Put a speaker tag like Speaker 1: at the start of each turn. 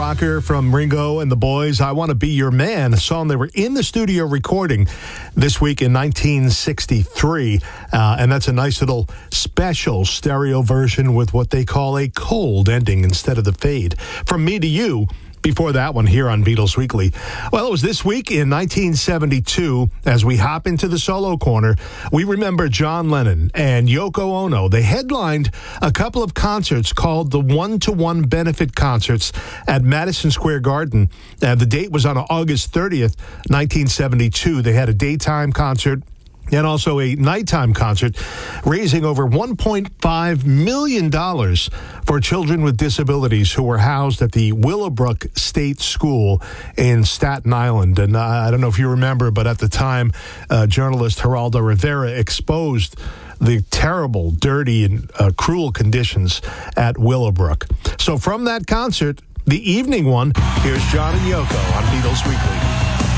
Speaker 1: rocker from Ringo and the Boys, I Want to Be Your Man, a song they were in the studio recording this week in 1963. And that's a nice little special stereo version with what they call a cold ending instead of the fade. From Me to You, before that one here on Beatles Weekly. Well, it was this week in 1972, as we hop into the solo corner, we remember John Lennon and Yoko Ono. They headlined a couple of concerts called the One-to-One Benefit Concerts at Madison Square Garden. The date was on August 30th, 1972. They had a daytime concert and also a nighttime concert, raising over $1.5 million for children with disabilities who were housed at the Willowbrook State School in Staten Island. And I don't know if you remember, but at the time, journalist Geraldo Rivera exposed the terrible, dirty, and cruel conditions at Willowbrook. So from that concert, the evening one, here's John and Yoko on Beatles Weekly.